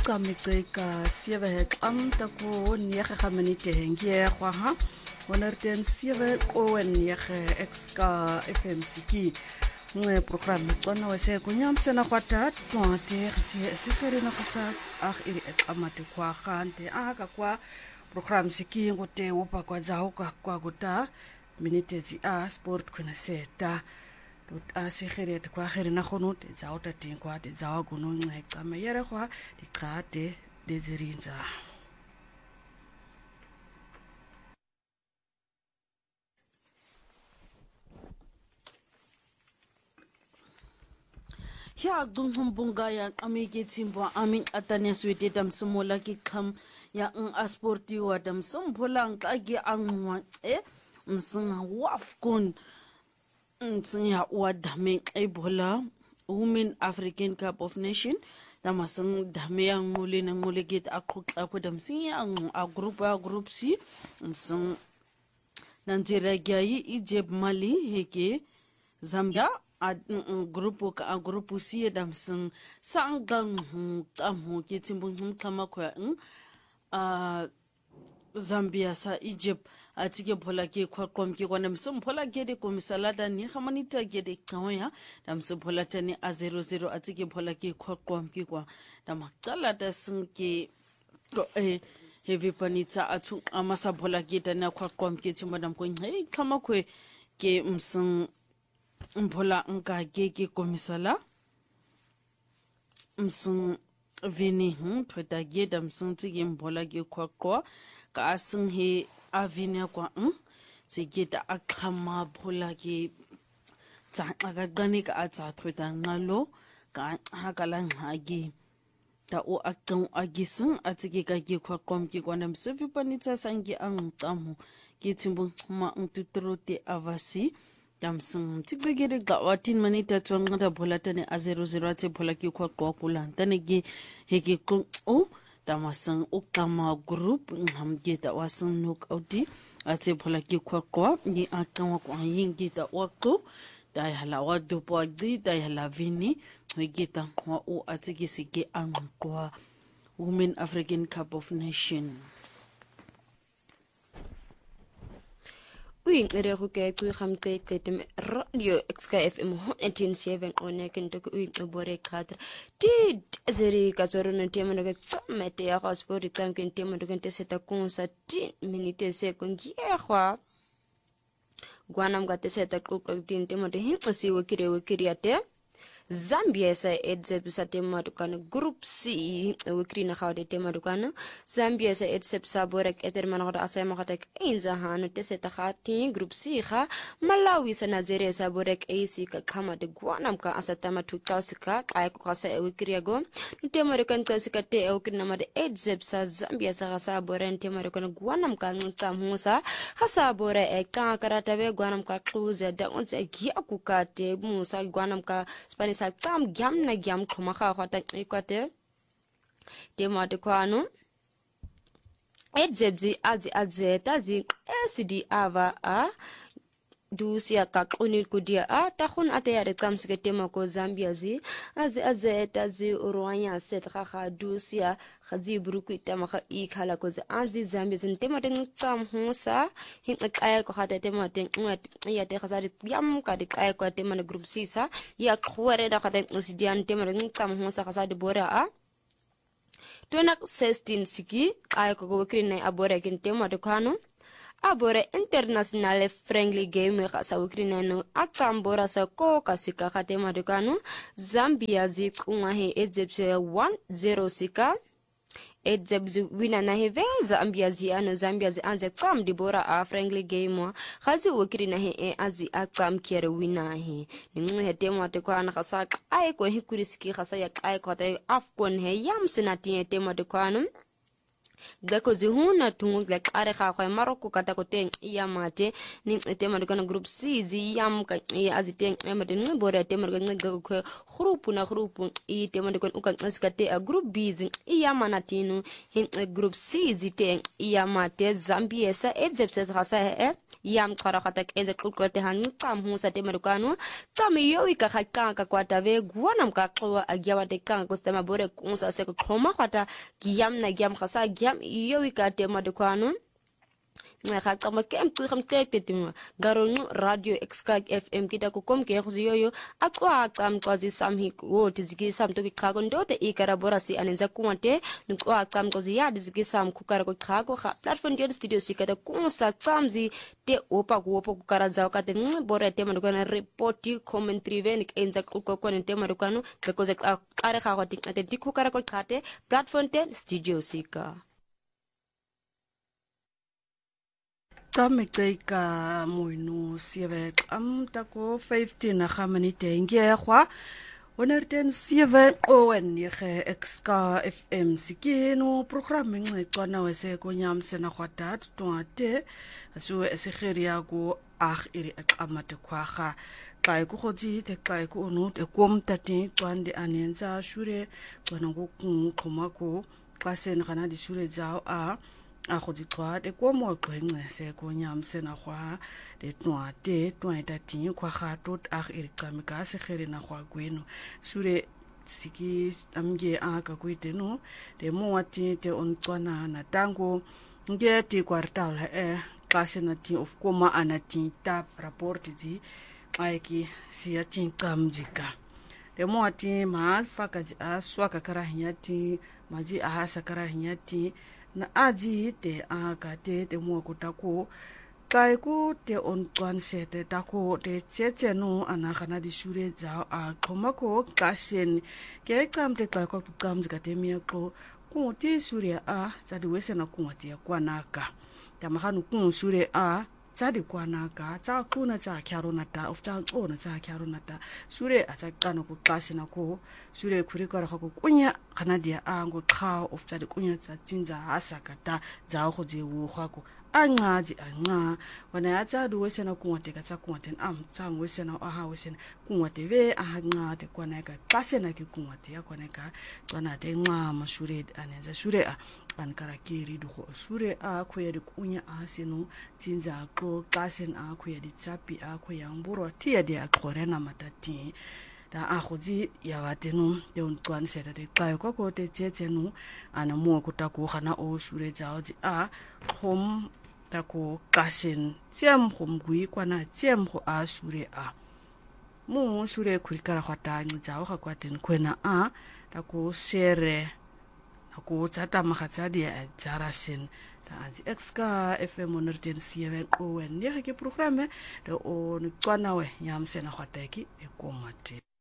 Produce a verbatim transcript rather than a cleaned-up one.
Kamika sewe am tako nege minute hengie kwaha wanneer sewe ko nege exka F M C K mwe program tsona wese kunyamse na kwata twate se sekere na kusa ag iri amate kwa khante aka kwa program siki ngote upa kwa zao kwa kuta minute zi a sport kuna seta dot a sekere te kwa khere na khono te zao ta ting kwa te zao kuno nceca mayere kwa dikate dezirinza ya dungumbunga ya amige timbo amin atanya swete dam sumola ki kam ya un asporti wa dam sumbola ngage anwa e msinga wafkun msinga wa dame ebola Women African Cup of Nation dama sing dame ya ngule na ngule get akukla ko dam singa a group a group C msing Nigeria gayi Egypt Mali heke Zambia a grupo ka a grupo si dam sing sangang tamu ke timbun kama kwa a Zambia sa Egypt a tike bola ke kwa kom ke kwana msum bola ke de komisalada ni hamanita ke de kawaya dam su bola tani a zero zero a tike bola ke kwa kom ke kwa dam kala da sing ke eh heavy panita atu amasa bola ke tani kwa kom ke timba dam ko hey kama kwe ke msum mpola nka keke komisala msung vini hm tweta geda msung tigi mpola ke kwa kwa ka asung he avini kwa hm tsigeta akama mpola ke tsa agagani ka atsa tweta ngalo ka hakala ngagi ta o akang agisung atsige ka ke kwa kom ke kwa msevi panitsa sangi ang tamu ke timbu ma ntutrote avasi Damsung tigregere ga watin manita twanga da bolatane a zero zero ate bolaki kwa kwa kula tane ge hege ko o damasang o kama group ngamge da wasang nok outi ate bolaki kwa kwa ni akama kwa yingi da wako da hala wadu podi da hala vini hege ta kwa o ate ge sige angwa Women African Cup of Nation Uing ere ruke kui khamte tetem radio X K F M eighteen seven one kento uing bore khatra tid zeri kazoro na tema no ksamete ya hospori kam kente mo do kente seta konsa tin minute se kongi khwa gwanam gate seta kokok tin tema de hinqasi wakire wakire ate Zambia sa edzep sa tema dukana group C wikrina khawde tema dukana Zambia sa edzep sa borek eter manada asema khatek inza hanu teseta khati group C kha Malawi sa Nigeria sa borek A C ka khama de gwanam ka asatama tukasika ay ko sa wikriago tema dukan kasika te wikrina made edzep sa Zambia sa sa boren tema dukana gwanam ka ngtam musa khasa bore e ka karata be gwanam ka close da onse giakuka te musa gwanam ka Spanish sa tam gyam na gyam khoma kha khata ikwate tema de kwano edzebzi azi azeta zi sd ava a dusia ka qunil kudia a takhun atayare kamsike tema ko Zambia zi azi azeta zi urwanya set kha kha dusia khazi bruku tema kha ikhala ko azi Zambia zi tema de tsam husa hin qaya ko khata tema de ya de khazari yam ka de qaya ko tema na group sisa ya khwere da khata sidian tema de tsam husa khazadi bora a tona sixteen siki qaya ko go krinai abora kin tema de kanu Abore international friendly game khasa ukrina no akambora sa ko kasika khatema dukano Zambia zikuma he Egypt one zero sika Egypt wina na he Zambia zi ano Zambia zi anze kam dibora a friendly game khazi ukrina he azi akam kere wina he ningu he tema de kwana khasa ai ko hikurisiki khasa ya ai ko ta afkon he yam sinati tema de kwano Gako zihuna tungu la kare kha kwa maroko kata kote iya mate ni tema de kana group C zi yam ka iya aziteema de ngibora tema de ngaga ko group na group i tema de kana uka ngaskate a group B zi iya manatinu hin group C zi te iya mate Zambia sa edzepse khasa e yam khara khata kenze kukote han qam husa tema de kanu tsami yo ika khakanga kwa tave gwana mkaqwa agyawa de kanga ko stema bore kunsa se ko khoma khata giyam na giyam khasa giyam iyo wikate madukwanu nga kama kem tu kham tete tim garonu radio X K F M kita ko kom ke khziyo yo atwa qam qazi samhi wo tizigi sam to ki khago ndote ikarabora si anenza kuwante nkwa qam qazi ya dizigi sam kukara ko khago kha platform de studio sikata kunsa qamzi te opa ko opa kukara za ka te bora te madukana report commentary ven enza ko ko ne te madukanu ko ze are kha ko te dikukara ko khate platform te studio sika Tameka moino sieve am tako fifteen na gamani tengie kwa honderd seven owen ye X K F M sikino programme ngcwana wese ko nyamse na kwatat twate asu esegeria ko ag iri amate kwaga xa ku gotsi te xa ku no te kom tate twande anenza shure tswana go khoma ko xa sen gana di shure zao a a go ditwa de ko mo qengce se ko nyamse na kwa de twate twata tin kwa ga tot ag iri kamika se gere na kwa kweno shure siki amge a ka kwite no de mo ati te on tswana na tango nge ti kwartal e klase na ti of koma anati tap rapport zi aiki si ati kamjika de mo ati ma faka a swaka kara hinyati maji a hasa kara hinyati na aji te a ka te te mo kutako kai ku te on twan se te tako te cheche no ana kana di shure za a komako kasen ke kam te kai ko kam zika te mi ko ku ti shure a za di wese na ku ti kwa naka ta mahanu ku shure a za di kwa naka za ku na za kyaro na ta of za o na za kyaro na ta shure a za kana ku kasina ko shure kuri kara ko kunya kana dia a ngo kha of za di kunya za jinja asakata za go je wo khako angaji anga wana yatsa du wese na kunwate ka tsa kunwate am tsang wese na aha wese na kunwate ve aha nga te kwana ka pase na ki kunwate ya kwana ka tswana te nga mashure anenza shure a ankara kiri du ho shure a ko ya di kunya a sinu tinza ko kasen a ko ya di tsapi a ko ya mburo ti ya di akorena matati da a khoji ya watenu de on twan seta de kai ko ko te tsetsenu ana mo ko ta ko khana o shure jao ji a khom tako kasin siam khom gui kwana siam kho a shure a mo shure kurikara khata ni jao kha kwaten kwena a tako sere tako tsata makhatsa dia jarasin da anzi X K F M one oh seven owen ne ke programme de on kwana we nyamse na khata ki e komate